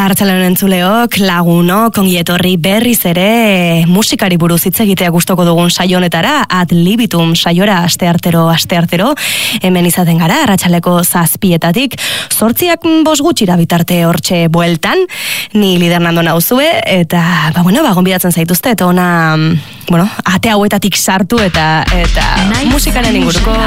Arratsaldeon entzuleok, lagunok, ongi etorri berriz ere musikari buruz hitz egitea gustoko dugun saio honetara, Ad Libitum saiora asteartero, hemen izaten gara, arratsaldeko 7:00 8:05 gutxira bitarte hortxe bueltan, ni Lidernando nauzue, eta, gonbidatzen zaituzte, eta ona, ate hauetatik sartu eta musikaren inguruko